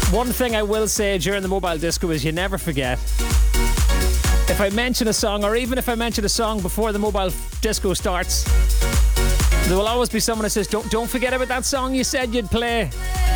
One thing I will say during the mobile disco is you never forget. If I mention a song, or even if I mention a song before the mobile disco starts, there will always be someone that says, don't forget about that song you said you'd play.